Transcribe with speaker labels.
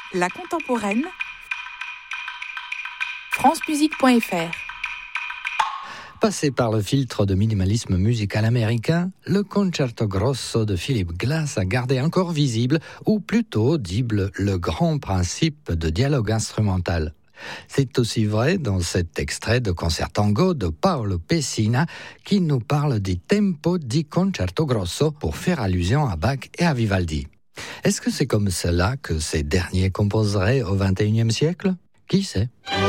Speaker 1: La contemporaine, francemusique.fr.
Speaker 2: Passé par le filtre de minimalisme musical américain, le Concerto Grosso de Philip Glass a gardé encore visible, ou plutôt audible, le grand principe de dialogue instrumental. C'est aussi vrai dans cet extrait de Concertango de Paolo Pessina qui nous parle du tempo di Concerto Grosso pour faire allusion à Bach et à Vivaldi. Est-ce que c'est comme cela que ces derniers composeraient au XXIe siècle ? Qui sait ?